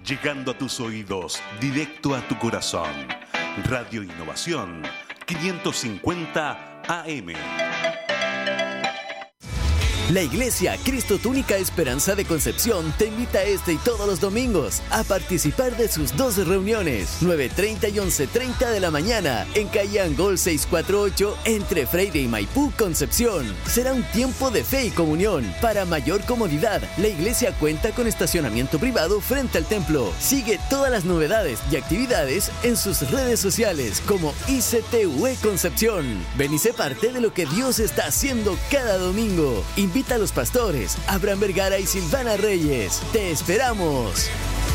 llegando a tus oídos, directo a tu corazón. Radio Innovación 550 AM. La Iglesia Cristo Tu Única Esperanza de Concepción te invita este y todos los domingos a participar de sus 2 reuniones, 9:30 y 11:30 de la mañana, en calle Angol 648, entre Freire y Maipú, Concepción. Será un tiempo de fe y comunión. Para mayor comodidad, la iglesia cuenta con estacionamiento privado frente al templo. Sigue todas las novedades y actividades en sus redes sociales como ICTUE Concepción. Ven y sé parte de lo que Dios está haciendo cada domingo. Invita a los pastores Abraham Vergara y Silvana Reyes. ¡Te esperamos!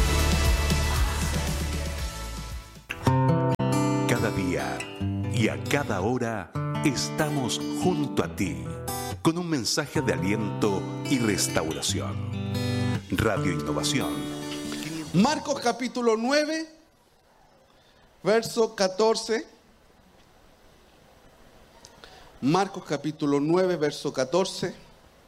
Cada día y a cada hora estamos junto a ti con un mensaje de aliento y restauración. Radio Innovación. Marcos capítulo 9, verso 14. Marcos capítulo 9, verso 14.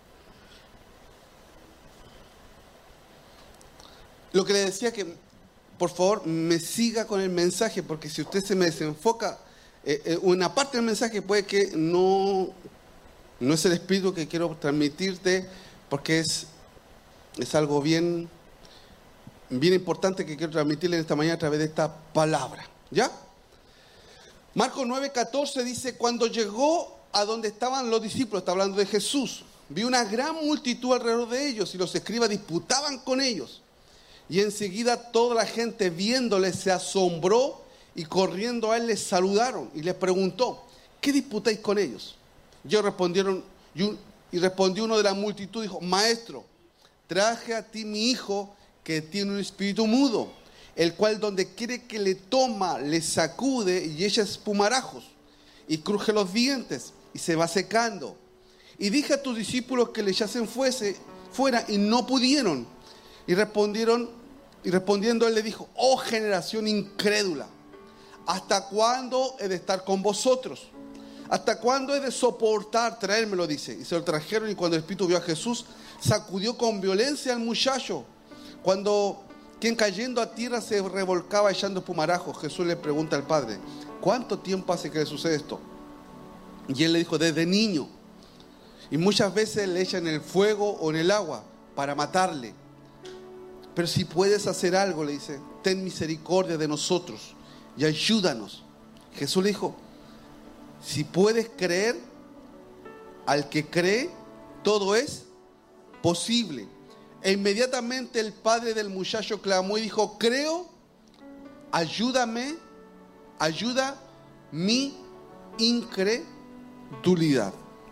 Lo que le decía que, por favor, me siga con el mensaje, porque si usted se me desenfoca, una parte del mensaje puede que no es el espíritu que quiero transmitirte, porque es algo bien importante que quiero transmitirle en esta mañana a través de esta palabra. ¿Ya? Marcos 9:14 dice, cuando llegó a donde estaban los discípulos, está hablando de Jesús, vio una gran multitud alrededor de ellos y los escribas disputaban con ellos. Y enseguida toda la gente viéndole se asombró y corriendo a él les saludaron y les preguntó, ¿qué disputáis con ellos? Ellos respondieron, y respondió uno de la multitud, dijo, Maestro, traje a ti mi hijo que tiene un espíritu mudo, el cual donde quiere que le toma, le sacude y echa espumarajos y cruje los dientes y se va secando. Y dije a tus discípulos que le echasen fuera y no pudieron. Y respondiendo él le dijo, oh generación incrédula, ¿hasta cuándo he de estar con vosotros? ¿Hasta cuándo he de soportar traérmelo? Dice. Y se lo trajeron, y cuando el espíritu vio a Jesús, sacudió con violencia al muchacho, quien cayendo a tierra se revolcaba echando espumarajos. Jesús le pregunta al padre, ¿cuánto tiempo hace que le sucede esto? Y él le dijo, desde niño. Y muchas veces le echan en el fuego o en el agua para matarle. Pero si puedes hacer algo, le dice, ten misericordia de nosotros y ayúdanos. Jesús le dijo, si puedes creer, al que cree, todo es posible. E inmediatamente el padre del muchacho clamó y dijo, creo, ayúdame, ayuda mi incredulidad.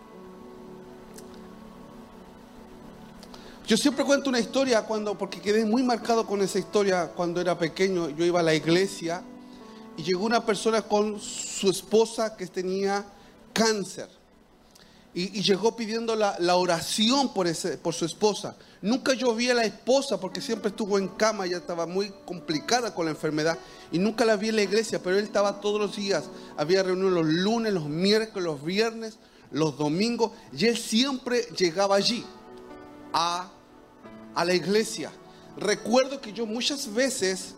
Yo siempre cuento una historia porque quedé muy marcado con esa historia cuando era pequeño. Yo iba a la iglesia y llegó una persona con su esposa que tenía cáncer. Y llegó pidiendo la oración por su esposa. Nunca yo vi a la esposa porque siempre estuvo en cama, ya estaba muy complicada con la enfermedad. Y nunca la vi en la iglesia, pero él estaba todos los días. Había reuniones los lunes, los miércoles, los viernes, los domingos. Y él siempre llegaba allí a la iglesia. Recuerdo que muchas veces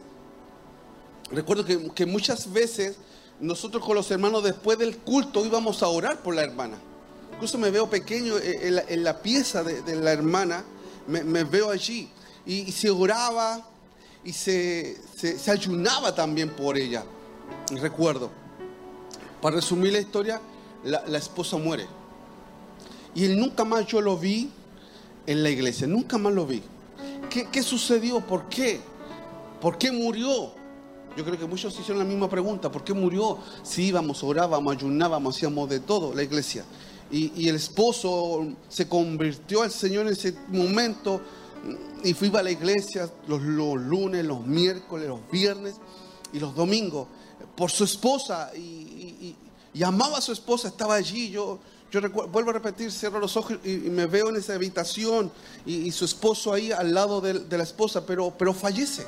nosotros con los hermanos después del culto íbamos a orar por la hermana. Incluso me veo pequeño en la pieza de la hermana, me veo allí y se oraba y se ayunaba también por ella. Recuerdo, para resumir la historia, la esposa muere y él nunca más yo lo vi en la iglesia, nunca más lo vi. ¿Qué sucedió? ¿Por qué? ¿Por qué murió? Yo creo que muchos hicieron la misma pregunta. ¿Por qué murió? Si íbamos, orábamos, ayunábamos, hacíamos de todo la iglesia. Y el esposo se convirtió al Señor en ese momento y iba a la iglesia los lunes, los miércoles, los viernes y los domingos por su esposa y amaba a su esposa, estaba allí. Yo recuerdo, vuelvo a repetir, cierro los ojos y me veo en esa habitación y su esposo ahí al lado de la esposa, pero fallece.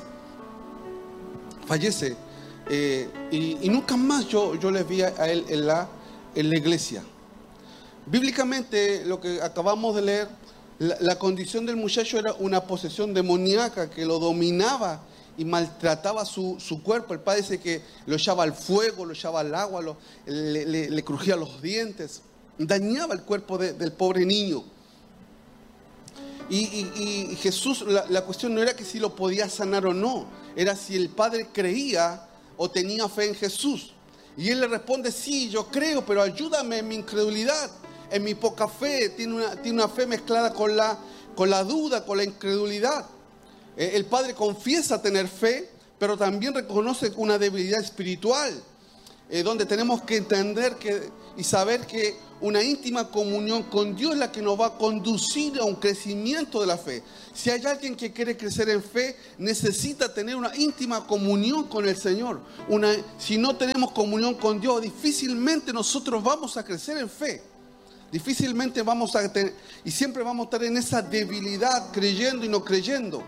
Y nunca más yo le vi a él en la iglesia. Bíblicamente, lo que acabamos de leer, la condición del muchacho era una posesión demoníaca que lo dominaba y maltrataba su cuerpo. El padre dice que lo echaba al fuego, lo echaba al agua, le crujía los dientes, dañaba el cuerpo del pobre niño. Y Jesús, la cuestión no era que si lo podía sanar o no, era si el padre creía o tenía fe en Jesús. Y él le responde: sí, yo creo, pero ayúdame en mi incredulidad, en mi poca fe. Tiene una fe mezclada con la duda, con la incredulidad. El padre confiesa tener fe, pero también reconoce una debilidad espiritual, donde tenemos que entender y saber que una íntima comunión con Dios es la que nos va a conducir a un crecimiento de la fe. Si hay alguien que quiere crecer en fe, necesita tener una íntima comunión con el Señor. Si no tenemos comunión con Dios, difícilmente nosotros vamos a crecer en fe. Difícilmente vamos a tener, y siempre vamos a estar en esa debilidad, creyendo y no creyendo.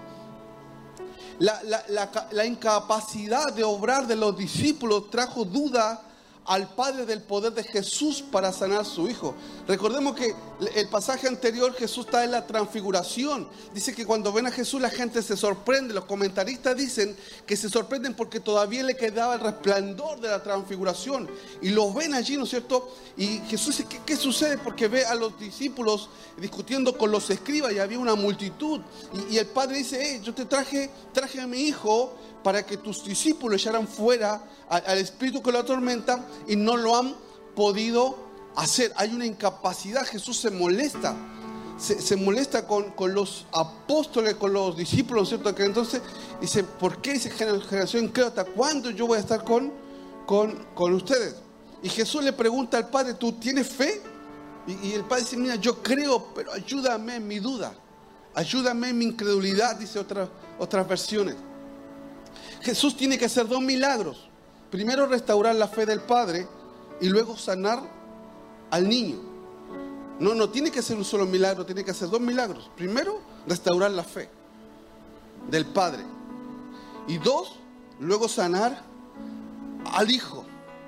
La incapacidad de obrar de los discípulos trajo duda al padre del poder de Jesús para sanar a su hijo. Recordemos que el pasaje anterior, Jesús está en la transfiguración. Dice que cuando ven a Jesús la gente se sorprende. Los comentaristas dicen que se sorprenden porque todavía le quedaba el resplandor de la transfiguración. Y lo ven allí, ¿no es cierto? Y Jesús dice: ¿qué sucede? Porque ve a los discípulos discutiendo con los escribas y había una multitud. Y el padre dice: yo te traje a mi hijo para que tus discípulos echaran fuera al espíritu que lo atormenta, y no lo han podido hacer. Hay una incapacidad. Jesús se molesta. Se molesta con los apóstoles, con los discípulos, ¿cierto? Que entonces dice: ¿por qué? Dice: generación incrédula, ¿hasta cuándo yo voy a estar con ustedes? Y Jesús le pregunta al Padre: ¿tú tienes fe? Y el Padre dice: mira, yo creo, pero ayúdame en mi duda, ayúdame en mi incredulidad, dice otras versiones. Jesús tiene que hacer 2 milagros. Primero, restaurar la fe del padre, y luego sanar al niño. No tiene que hacer un solo milagro, tiene que hacer 2 milagros. Primero, restaurar la fe del padre, y 2, luego sanar al hijo.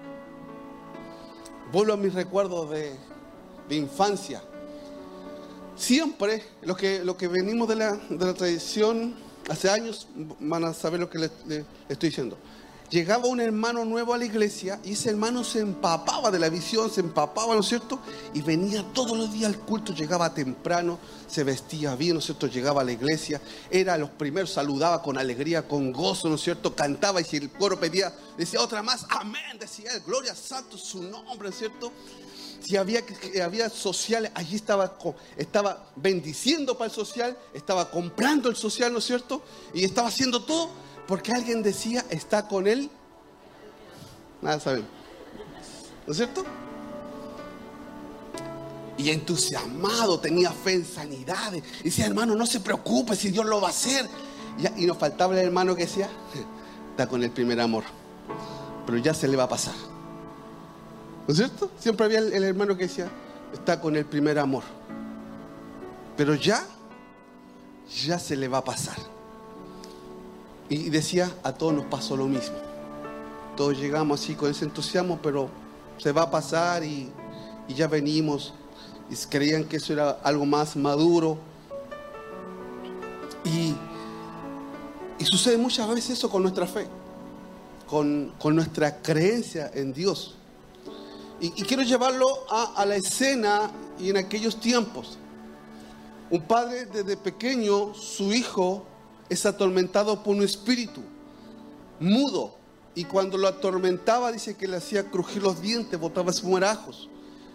Vuelvo a mis recuerdos de infancia. Siempre, los que venimos de la tradición hace años van a saber lo que le estoy diciendo. Llegaba un hermano nuevo a la iglesia y ese hermano se empapaba de la visión, se empapaba, ¿no es cierto? Y venía todos los días al culto, llegaba temprano, se vestía bien, ¿no es cierto? Llegaba a la iglesia, era los primeros, saludaba con alegría, con gozo, ¿no es cierto? Cantaba, y si el coro pedía, decía otra más: amén, decía él, gloria a santo su nombre, ¿no es cierto? Si había sociales, allí estaba bendiciendo para el social, estaba comprando el social, ¿no es cierto? Y estaba haciendo todo porque alguien decía: está con él. Nada saben, ¿no es cierto? Y entusiasmado, tenía fe en sanidades. Y decía: hermano, no se preocupe, si Dios lo va a hacer. Y nos faltaba el hermano que decía: está con el primer amor, pero ya se le va a pasar. ¿No es cierto? Siempre había el hermano que decía: está con el primer amor, pero ya se le va a pasar. Y decía: a todos nos pasó lo mismo. Todos llegamos así con ese entusiasmo, pero se va a pasar y ya venimos. Y creían que eso era algo más maduro. Y sucede muchas veces eso con nuestra fe, con nuestra creencia en Dios. Y quiero llevarlo a la escena y en aquellos tiempos. Un padre, desde pequeño, su hijo es atormentado por un espíritu mudo. Y cuando lo atormentaba, dice que le hacía crujir los dientes, botaba espumarajos.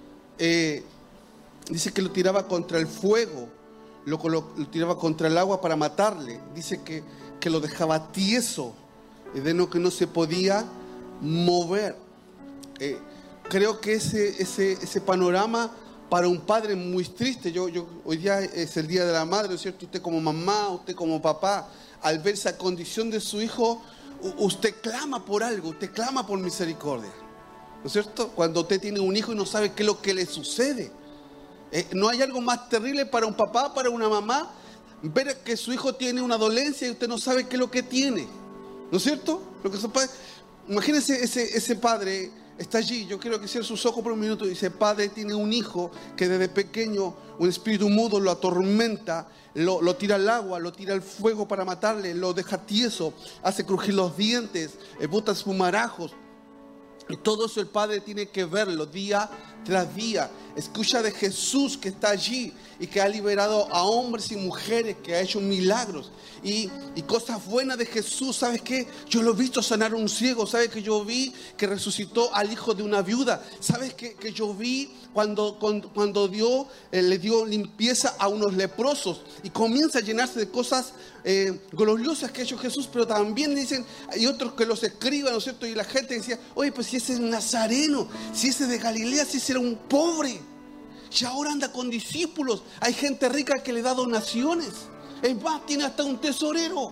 Dice que lo tiraba contra el fuego, lo tiraba contra el agua para matarle. Dice que lo dejaba tieso, que no se podía mover. Creo que ese panorama para un padre es muy triste. Hoy día es el Día de la Madre, ¿no es cierto? Usted como mamá, usted como papá, al ver esa condición de su hijo, usted clama por algo, usted clama por misericordia, ¿no es cierto? Cuando usted tiene un hijo y no sabe qué es lo que le sucede. No hay algo más terrible para un papá, para una mamá, ver que su hijo tiene una dolencia y usted no sabe qué es lo que tiene, ¿no es cierto? Imagínense ese padre está allí. Yo quiero que cierre sus ojos por un minuto. Dice: padre tiene un hijo que desde pequeño un espíritu mudo lo atormenta, lo tira al agua, lo tira al fuego para matarle, lo deja tieso, hace crujir los dientes, bota espumarajos. Y todo eso el Padre tiene que verlo día tras día. Escucha de Jesús que está allí y que ha liberado a hombres y mujeres, que ha hecho milagros y cosas buenas de Jesús. ¿Sabes qué? Yo lo he visto sanar a un ciego. ¿Sabes que yo vi que resucitó al hijo de una viuda? ¿Sabes que yo vi cuando Dios le dio limpieza a unos leprosos? Y comienza a llenarse de cosas gloriosas que ha hecho Jesús. Pero también dicen, hay otros que los escriban, ¿no es cierto? Y la gente decía: oye, pues si ese es nazareno, si ese es de Galilea, si ese era un pobre, y ahora anda con discípulos. Hay gente rica que le da donaciones. Es más, tiene hasta un tesorero.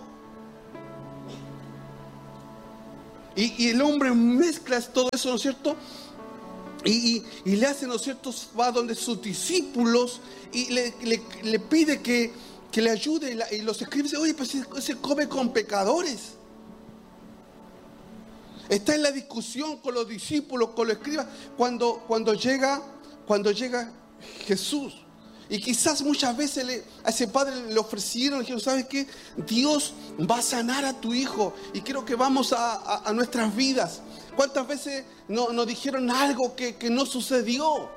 Y el hombre mezcla todo eso, ¿no es cierto? Y le hace, ¿no es cierto? Va donde sus discípulos y le pide que le ayude. Y los escribe y dice: oye, pues se come con pecadores. Está en la discusión con los discípulos, con los escribas, cuando llega Jesús. Y quizás muchas veces a ese padre le ofrecieron, le dijeron: ¿sabes qué? Dios va a sanar a tu hijo. Y quiero que vamos a nuestras vidas. ¿Cuántas veces nos dijeron algo que no sucedió?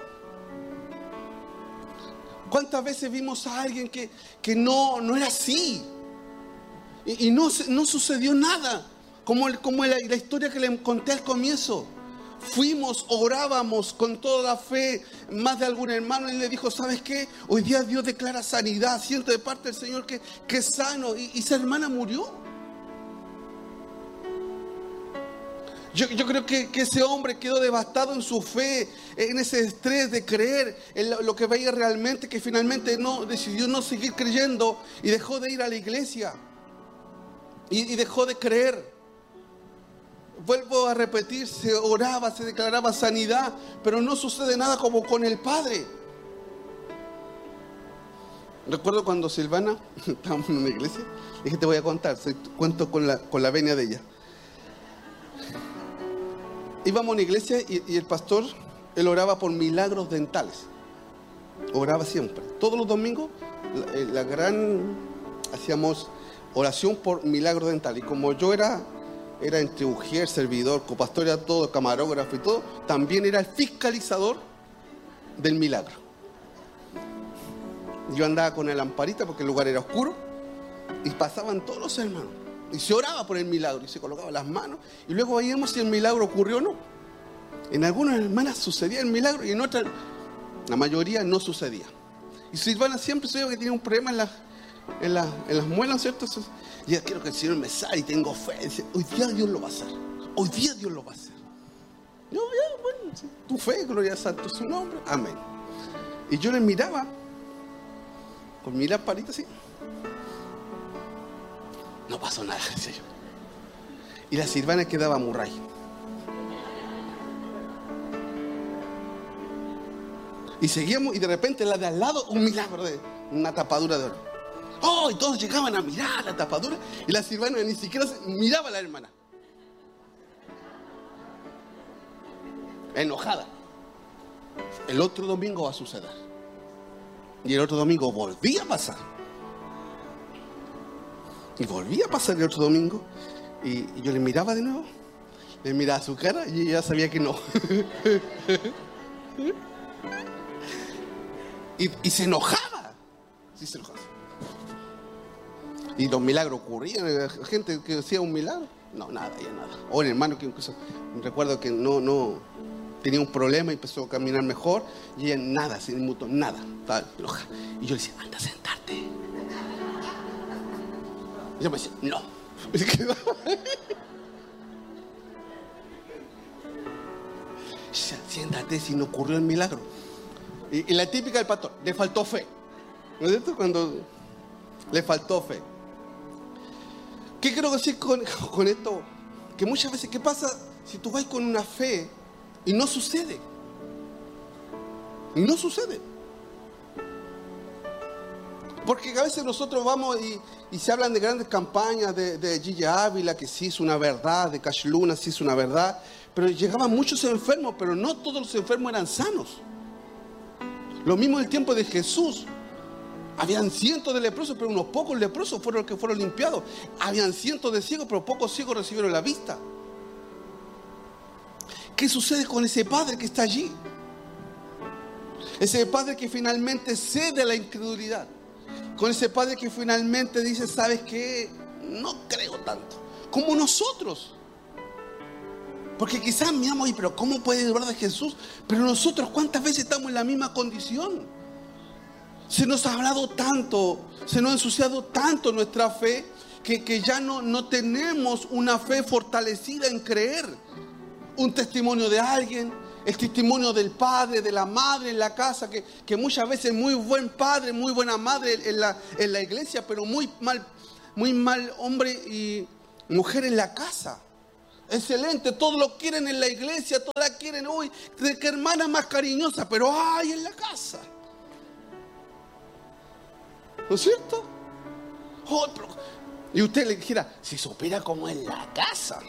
¿Cuántas veces vimos a alguien que no era así? Y no sucedió nada. Como la historia que le conté al comienzo. Fuimos, orábamos con toda la fe. Más de algún hermano y le dijo: ¿sabes qué? Hoy día Dios declara sanidad. Siento de parte del Señor que es sano. Y esa hermana murió. Yo creo que ese hombre quedó devastado en su fe, en ese estrés de creer en lo que veía realmente, que finalmente decidió no seguir creyendo y dejó de ir a la iglesia y dejó de creer. Vuelvo a repetir, se oraba, se declaraba sanidad, pero no sucede nada como con el Padre. Recuerdo cuando Silvana, estábamos en una iglesia, dije: te voy a contar, cuento con la venia de ella. Íbamos a una iglesia y el pastor, él oraba por milagros dentales. Oraba siempre. Todos los domingos, hacíamos oración por milagros dentales. Y como yo era entre ujier, servidor, copastor, era todo, camarógrafo y todo, también era el fiscalizador del milagro. Yo andaba con la lamparita porque el lugar era oscuro y pasaban todos los hermanos y se oraba por el milagro y se colocaban las manos y luego veíamos si el milagro ocurrió o no. En algunas hermanas sucedía el milagro y en otras, la mayoría, no sucedía. Y Silvana siempre sabía que tenía un problema en las muelas, ¿cierto? Y yo: quiero que el Señor me sane y tengo fe. Dice: hoy día Dios lo va a hacer. Hoy día Dios lo va a hacer. Yo: ya, bueno, tu fe, gloria a santo su nombre. Amén. Y yo le miraba con mi lamparita así. No pasó nada, decía yo. Y la Silvana quedaba murray. Y seguíamos, y de repente la de al lado, un milagro de una tapadura de oro. Oh, y todos llegaban a mirar la tapadura y la Silvana ni siquiera miraba a la hermana. Enojada. El otro domingo va a suceder. Y el otro domingo volvía a pasar. Y volvía a pasar el otro domingo. Y yo le miraba de nuevo. Le miraba su cara y ella sabía que no. Y se enojaba. Sí, se enojaba. Y los milagros ocurrían. Gente que hacía un milagro. No, nada, ya nada. O el hermano que incluso recuerdo que no tenía un problema y empezó a caminar mejor. Y ella nada, sin mutuo, nada. Estaba enojada. Y yo le decía: anda a sentarte. Y ella me decía: no. Siéntate, si no ocurrió el milagro. Y la típica del pastor: le faltó fe. ¿No es cierto? Cuando le faltó fe. ¿Qué quiero decir con esto? Que muchas veces, ¿qué pasa si tú vas con una fe y no sucede? Y no sucede. Porque a veces nosotros vamos y se hablan de grandes campañas de Gigi Ávila, que sí es una verdad, de Cash Luna, sí es una verdad, pero llegaban muchos enfermos, pero no todos los enfermos eran sanos. Lo mismo en el tiempo de Jesús. Habían cientos de leprosos, pero unos pocos leprosos fueron los que fueron limpiados. Habían cientos de ciegos, pero pocos ciegos recibieron la vista. ¿Qué sucede con ese padre que está allí? Ese padre que finalmente cede a la incredulidad. Con ese padre que finalmente dice, ¿sabes qué? No creo tanto. Como nosotros. Porque quizás miramos, pero ¿cómo puede dudar de Jesús? Pero nosotros, ¿cuántas veces estamos en la misma condición? Se nos ha hablado tanto, se nos ha ensuciado tanto nuestra fe, que ya no tenemos una fe fortalecida en creer. Un testimonio de alguien, el testimonio del padre, de la madre en la casa, que muchas veces muy buen padre, muy buena madre en la iglesia, pero muy mal hombre y mujer en la casa. Excelente, todos lo quieren en la iglesia, todos la quieren hoy, de qué hermana más cariñosa, pero ¡ay! En la casa. ¿No es cierto? Oh, y usted le dijera, si supiera cómo es la casa.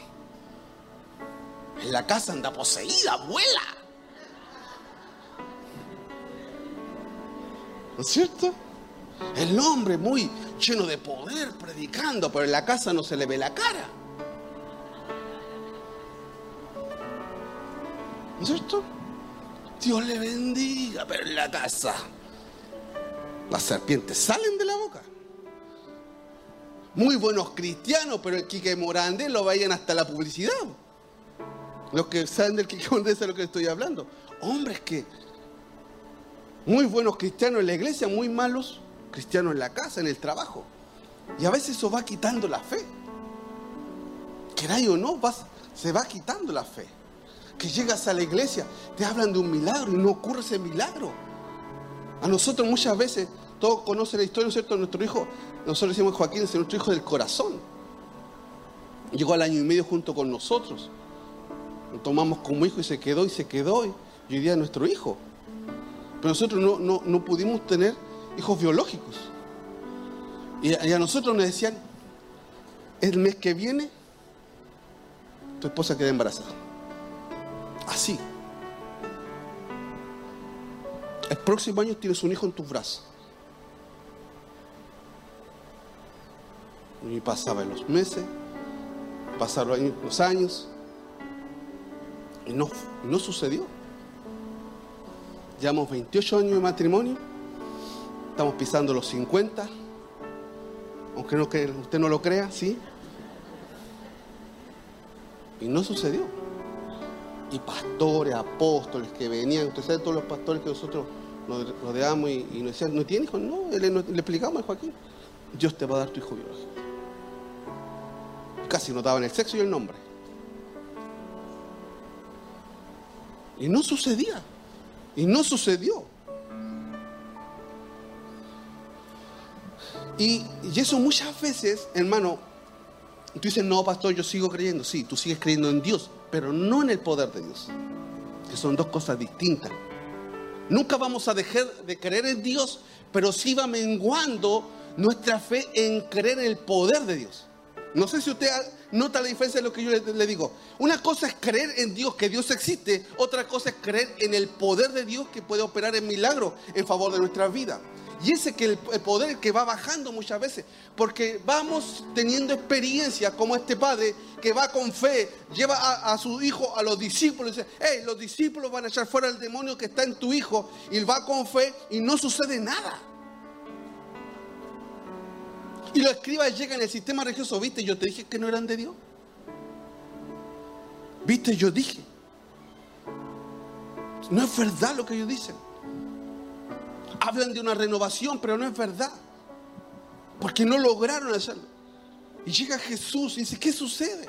En la casa anda poseída, abuela. ¿No es cierto? El hombre muy lleno de poder predicando, pero en la casa no se le ve la cara. ¿No es cierto? Dios le bendiga, pero en la casa las serpientes salen de la boca. Muy buenos cristianos, pero el Quique Morandé lo vayan hasta la publicidad. Los que saben del Quique Morandé saben de lo que estoy hablando. Hombres que muy buenos cristianos en la iglesia, muy malos cristianos en la casa, en el trabajo. Y a veces eso va quitando la fe. Queráis o no, se va quitando la fe. Que llegas a la iglesia, te hablan de un milagro y no ocurre ese milagro. A nosotros muchas veces, todos conocen la historia, ¿no es cierto? Nuestro hijo, nosotros decimos Joaquín, es nuestro hijo del corazón. Llegó al 1 año y medio junto con nosotros. Lo tomamos como hijo y se quedó. Y hoy día es nuestro hijo. Pero nosotros no pudimos tener hijos biológicos. Y a nosotros nos decían, el mes que viene, tu esposa queda embarazada. Así. El próximo año tienes un hijo en tus brazos. Y pasaban los meses, pasaron los años, y no sucedió. Llevamos 28 años de matrimonio, estamos pisando los 50, aunque usted no lo crea, ¿sí? Y no sucedió. Y pastores, apóstoles que venían, usted sabe, todos los pastores que nosotros nos rodeamos y nos decían, ¿no tiene hijos? No, le explicamos a Joaquín, Dios te va a dar tu hijo biológico. Casi nos daban el sexo y el nombre. Y no sucedía. Y no sucedió. Y eso muchas veces, hermano, tú dices, no, pastor, yo sigo creyendo. Sí, tú sigues creyendo en Dios, pero no en el poder de Dios. Que son dos cosas distintas. Nunca vamos a dejar de creer en Dios, pero sí va menguando nuestra fe en creer en el poder de Dios. No sé si usted nota la diferencia de lo que yo le digo. Una cosa es creer en Dios, que Dios existe. Otra cosa es creer en el poder de Dios que puede operar en milagros en favor de nuestra vida. Y ese que el poder que va bajando muchas veces, porque vamos teniendo experiencia como este padre que va con fe, lleva a su hijo, a los discípulos, y dice, hey, los discípulos van a echar fuera el demonio que está en tu hijo, y él va con fe y no sucede nada. Y los escribas llegan en el sistema religioso, ¿viste? Yo te dije que no eran de Dios. ¿Viste? Yo dije. No es verdad lo que ellos dicen. Hablan de una renovación, pero no es verdad. Porque no lograron hacerlo. Y llega Jesús y dice, ¿qué sucede?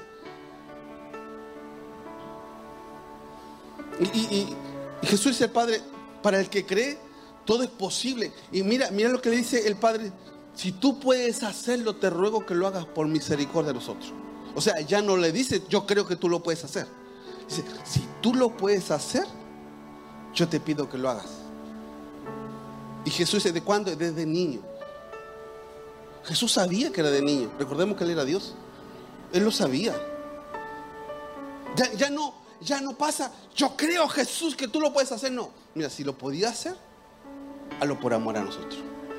Y Jesús dice al Padre, para el que cree, todo es posible. Y mira lo que le dice el Padre. Si tú puedes hacerlo, te ruego que lo hagas por misericordia de nosotros. O sea, ya no le dice, yo creo que tú lo puedes hacer. Dice, si tú lo puedes hacer, yo te pido que lo hagas. Y Jesús dice, ¿de cuándo? Desde niño. Jesús sabía que era de niño. Recordemos que Él era Dios. Él lo sabía. Ya no pasa, yo creo, Jesús, que tú lo puedes hacer. No, mira, si lo podía hacer, hazlo por amor a nosotros.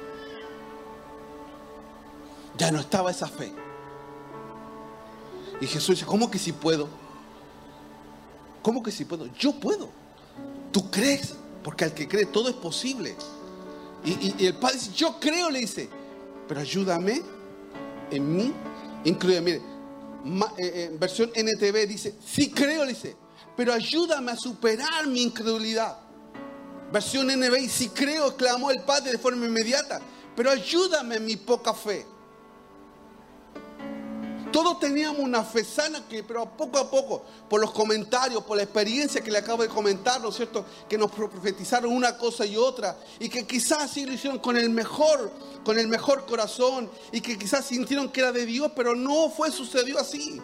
Ya no estaba esa fe. Y Jesús dice, ¿cómo que si puedo? ¿Cómo que si puedo? Yo puedo. Tú crees, porque al que cree todo es posible. Y el Padre dice, yo creo, le dice, pero ayúdame en mí. Incluye, mire, versión NTV dice, sí creo, le dice, pero ayúdame a superar mi incredulidad. Versión NBI, sí creo, exclamó el Padre de forma inmediata, pero ayúdame en mi poca fe. Todos teníamos una fe sana, pero poco a poco, por los comentarios, por la experiencia que le acabo de comentar, ¿no es cierto? Que nos profetizaron una cosa y otra, y que quizás sí lo hicieron con el mejor corazón, y que quizás sintieron que era de Dios, pero no sucedió así.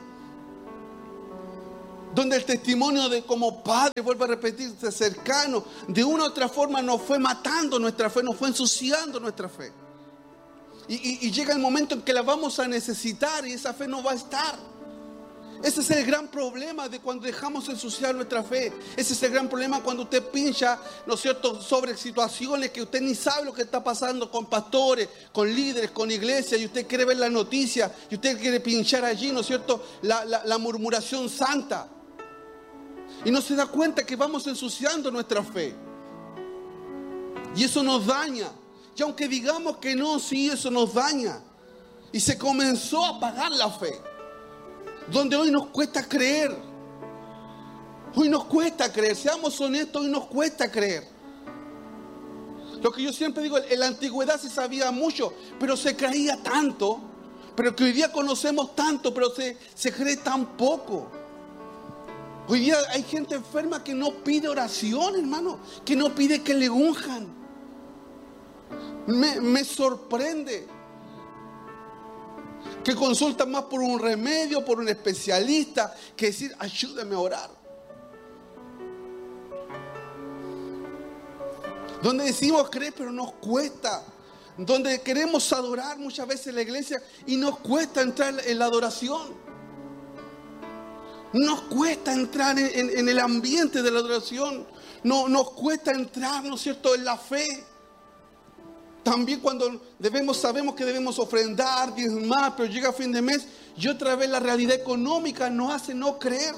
Donde el testimonio de como padre, vuelvo a repetirse, cercano, de una u otra forma nos fue matando nuestra fe, nos fue ensuciando nuestra fe. Y llega el momento en que la vamos a necesitar y esa fe no va a estar. Ese es el gran problema de cuando dejamos ensuciar nuestra fe. Ese es el gran problema cuando usted pincha, ¿no es cierto?, sobre situaciones que usted ni sabe lo que está pasando con pastores, con líderes, con iglesias, y usted quiere ver la noticia y usted quiere pinchar allí, ¿no es cierto?, la murmuración santa. Y no se da cuenta que vamos ensuciando nuestra fe. Y eso nos daña. Y aunque digamos que no, sí, eso nos daña. Y se comenzó a apagar la fe. Donde hoy nos cuesta creer. Hoy nos cuesta creer. Seamos honestos, hoy nos cuesta creer. Lo que yo siempre digo, en la antigüedad se sabía mucho, pero se creía tanto. Pero que hoy día conocemos tanto, pero se cree tan poco. Hoy día hay gente enferma que no pide oración, hermano. Que no pide que le unjan. Me sorprende que consultan más por un remedio, por un especialista, que decir, ayúdame a orar. Donde decimos creer, pero nos cuesta. Donde queremos adorar muchas veces en la iglesia y nos cuesta entrar en la adoración. Nos cuesta entrar en el ambiente de la adoración. Nos cuesta entrar, ¿no es cierto?, en la fe. También cuando sabemos que debemos ofrendar, diezmar, pero llega a fin de mes y otra vez la realidad económica nos hace no creer.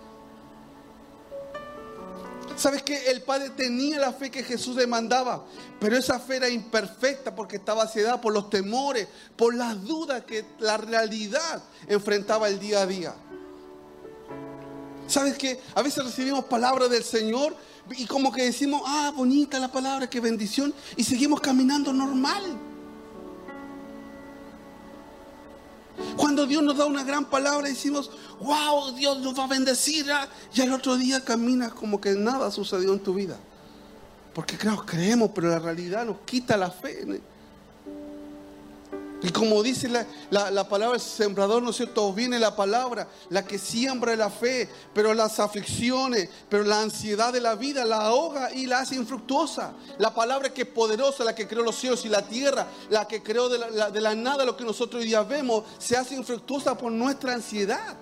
¿Sabes qué? El Padre tenía la fe que Jesús demandaba, pero esa fe era imperfecta porque estaba cegada por los temores, por las dudas que la realidad enfrentaba el día a día. ¿Sabes qué? A veces recibimos palabras del Señor y como que decimos, bonita la palabra, qué bendición, y seguimos caminando normal. Cuando Dios nos da una gran palabra decimos, wow, Dios nos va a bendecir, y al otro día caminas como que nada sucedió en tu vida. Porque claro, creemos, pero la realidad nos quita la fe. Y como dice la palabra del sembrador, ¿no es cierto? Viene la palabra, la que siembra la fe, pero las aflicciones, pero la ansiedad de la vida la ahoga y la hace infructuosa. La palabra que es poderosa, la que creó los cielos y la tierra, la que creó de la nada lo que nosotros hoy día vemos, se hace infructuosa por nuestra ansiedad.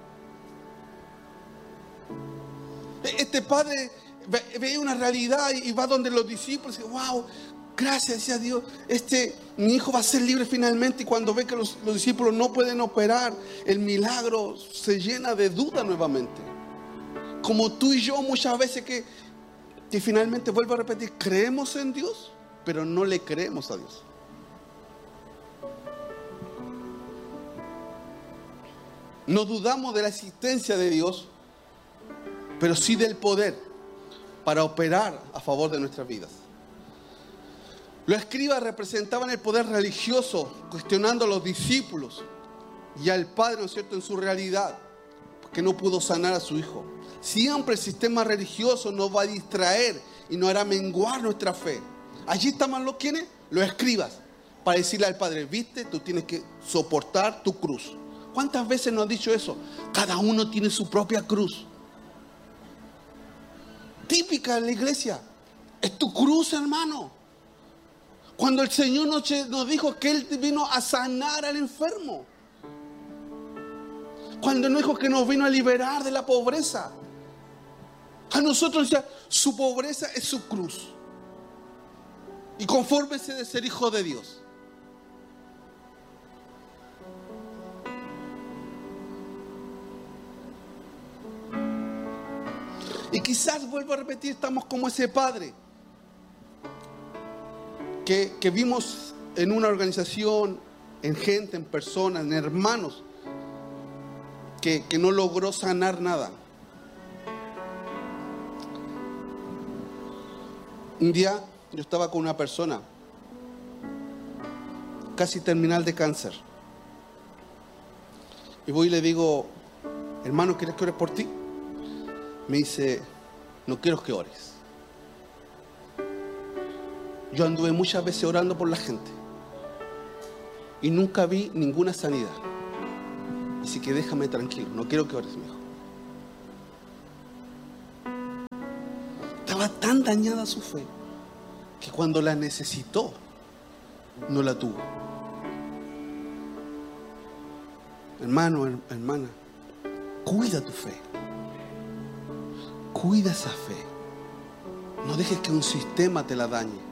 Este padre ve una realidad y va donde los discípulos y dice, wow, gracias a Dios, mi hijo va a ser libre finalmente. Y cuando ve que los discípulos no pueden operar, el milagro se llena de duda nuevamente. Como tú y yo muchas veces que finalmente, vuelvo a repetir, creemos en Dios, pero no le creemos a Dios. No dudamos de la existencia de Dios, pero sí del poder para operar a favor de nuestras vidas. Los escribas representaban el poder religioso, cuestionando a los discípulos y al Padre, ¿no es cierto?, en su realidad, porque no pudo sanar a su hijo. Siempre el sistema religioso nos va a distraer y nos hará menguar nuestra fe. Allí estaban ¿quiénes? Los escribas, para decirle al Padre, viste, tú tienes que soportar tu cruz. ¿Cuántas veces nos han dicho eso? Cada uno tiene su propia cruz. Típica de la iglesia. Es tu cruz, hermano. Cuando el Señor nos dijo que Él vino a sanar al enfermo. Cuando nos dijo que nos vino a liberar de la pobreza. A nosotros ya su pobreza es su cruz. Y confórmese de ser hijo de Dios. Y quizás, vuelvo a repetir, estamos como ese padre que vimos en una organización, en gente, en personas, en hermanos, que no logró sanar nada. Un día yo estaba con una persona casi terminal de cáncer. Y voy y le digo, hermano, ¿quieres que ore por ti? Me dice, no quiero que ores. Yo anduve muchas veces orando por la gente y nunca vi ninguna sanidad. Así que déjame tranquilo, no quiero que ores, mi hijo. Estaba tan dañada su fe que cuando la necesitó, no la tuvo. Hermano, hermana, cuida tu fe. Cuida esa fe. No dejes que un sistema te la dañe.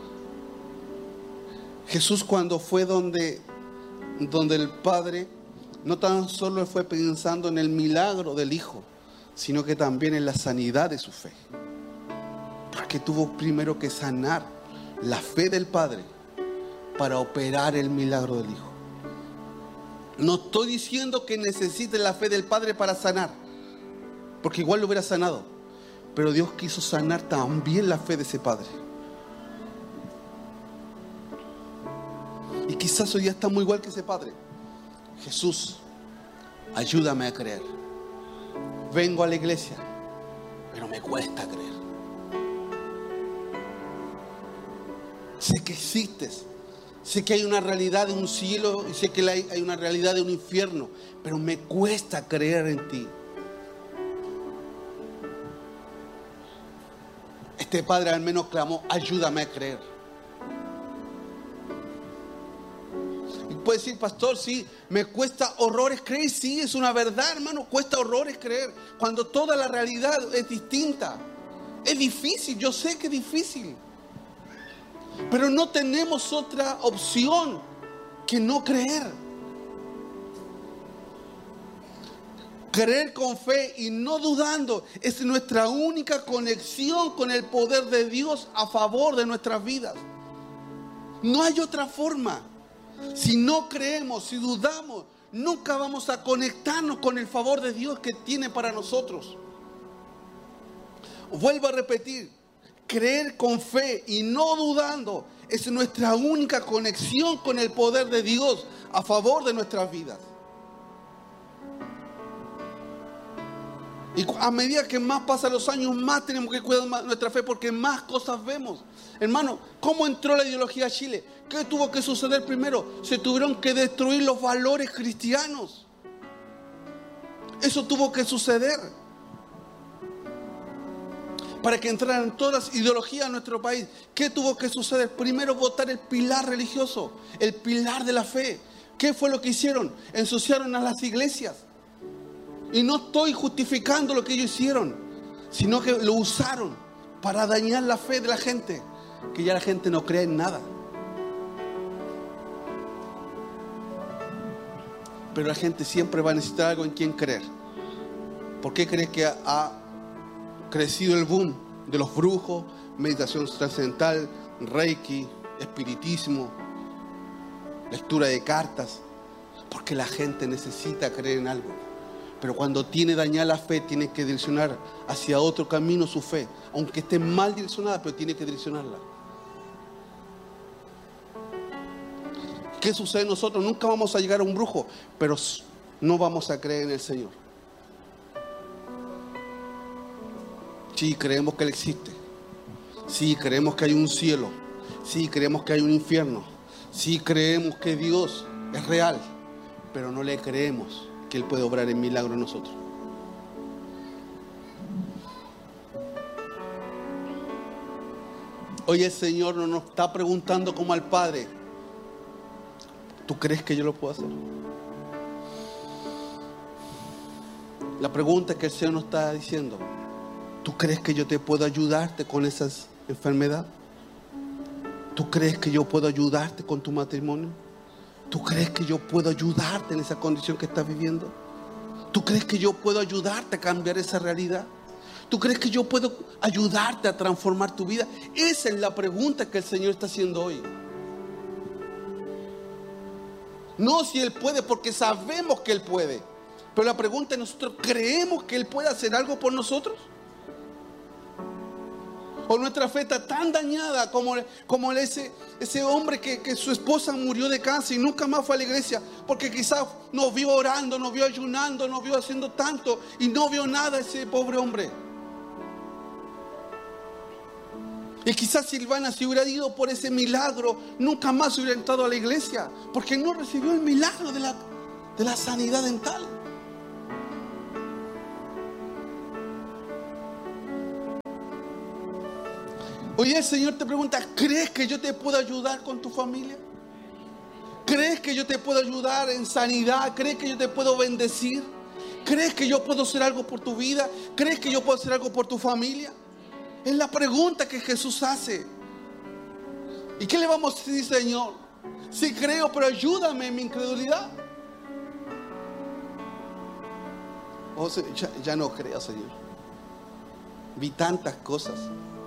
Jesús, cuando fue donde el Padre, no tan solo fue pensando en el milagro del Hijo, sino que también en la sanidad de su fe. Porque tuvo primero que sanar la fe del Padre para operar el milagro del Hijo. No estoy diciendo que necesite la fe del Padre para sanar, porque igual lo hubiera sanado. Pero Dios quiso sanar también la fe de ese Padre. Y quizás hoy ya estamos igual que ese Padre. Jesús, ayúdame a creer. Vengo a la iglesia, pero me cuesta creer. Sé que existes. Sé que hay una realidad de un cielo y sé que hay una realidad de un infierno, pero me cuesta creer en ti. Este padre al menos clamó, ayúdame a creer. Y puede decir, pastor, sí, me cuesta horrores creer. Sí, es una verdad, hermano, cuesta horrores creer. Cuando toda la realidad es distinta. Es difícil, yo sé que es difícil. Pero no tenemos otra opción que no creer. Creer con fe y no dudando es nuestra única conexión con el poder de Dios a favor de nuestras vidas. No hay otra forma. Si no creemos, si dudamos, nunca vamos a conectarnos con el favor de Dios que tiene para nosotros. Vuelvo a repetir, creer con fe y no dudando es nuestra única conexión con el poder de Dios a favor de nuestras vidas. Y a medida que más pasan los años, más tenemos que cuidar nuestra fe porque más cosas vemos. Hermano, ¿cómo entró la ideología a Chile? ¿Qué tuvo que suceder primero? Se tuvieron que destruir los valores cristianos. Eso tuvo que suceder para que entraran todas las ideologías en nuestro país. ¿Qué tuvo que suceder? Primero votar el pilar religioso, el pilar de la fe. ¿Qué fue lo que hicieron? Ensuciaron a las iglesias. Y no estoy justificando lo que ellos hicieron, sino que lo usaron para dañar la fe de la gente, que ya la gente no cree en nada. Pero la gente siempre va a necesitar algo en quien creer. ¿Por qué crees que ha crecido el boom de los brujos, meditación trascendental, reiki, espiritismo, lectura de cartas? Porque la gente necesita creer en algo. Pero cuando tiene dañada la fe, tiene que direccionar hacia otro camino su fe. Aunque esté mal direccionada, pero tiene que direccionarla. ¿Qué sucede? Nosotros nunca vamos a llegar a un brujo, pero no vamos a creer en el Señor. Sí, creemos que Él existe. Sí, creemos que hay un cielo. Sí, creemos que hay un infierno. Sí, creemos que Dios es real, pero no le creemos que Él puede obrar en milagro en nosotros. Hoy el Señor no nos está preguntando como al Padre: ¿tú crees que yo lo puedo hacer? La pregunta que el Señor nos está diciendo: ¿tú crees que yo te puedo ayudarte con esa enfermedad? ¿Tú crees que yo puedo ayudarte con tu matrimonio? ¿Tú crees que yo puedo ayudarte en esa condición que estás viviendo? ¿Tú crees que yo puedo ayudarte a cambiar esa realidad? ¿Tú crees que yo puedo ayudarte a transformar tu vida? Esa es la pregunta que el Señor está haciendo hoy. No si Él puede, porque sabemos que Él puede. Pero la pregunta es: ¿nosotros creemos que Él puede hacer algo por nosotros? ¿O nuestra fe está tan dañada como ese hombre que su esposa murió de cáncer y nunca más fue a la iglesia? Porque quizás nos vio orando, nos vio ayunando, nos vio haciendo tanto y no vio nada ese pobre hombre. Y quizás Silvana, si hubiera ido por ese milagro, nunca más hubiera entrado a la iglesia, porque no recibió el milagro de la sanidad dental. Hoy el Señor te pregunta: ¿crees que yo te puedo ayudar con tu familia? ¿Crees que yo te puedo ayudar en sanidad? ¿Crees que yo te puedo bendecir? ¿Crees que yo puedo hacer algo por tu vida? ¿Crees que yo puedo hacer algo por tu familia? Es la pregunta que Jesús hace. ¿Y qué le vamos a decir, Señor? Sí creo, pero ayúdame en mi incredulidad. Oh, ya no creo, Señor. Vi tantas cosas.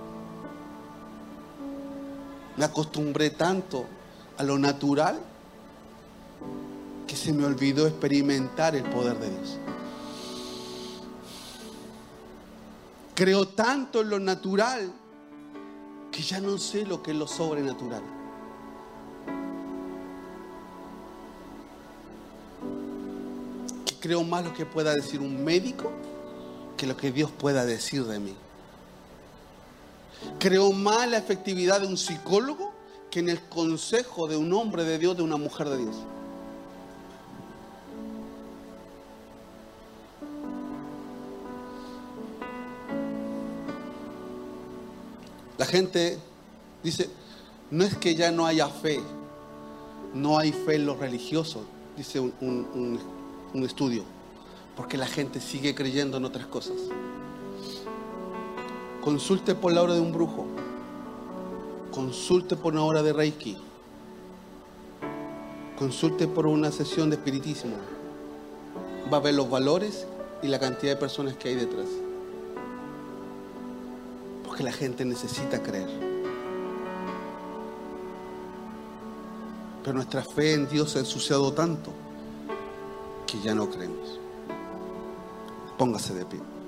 Me acostumbré tanto a lo natural que se me olvidó experimentar el poder de Dios. Creo tanto en lo natural que ya no sé lo que es lo sobrenatural. Que creo más lo que pueda decir un médico que lo que Dios pueda decir de mí. Creo más en la efectividad de un psicólogo que en el consejo de un hombre de Dios, de una mujer de Dios. La gente dice: no es que ya no haya fe, no hay fe en los religiosos, dice un estudio, porque la gente sigue creyendo en otras cosas. Consulte por la hora de un brujo, consulte por una hora de Reiki, consulte por una sesión de espiritismo. Va a ver los valores y la cantidad de personas que hay detrás. Porque la gente necesita creer. Pero nuestra fe en Dios se ha ensuciado tanto que ya no creemos. Póngase de pie.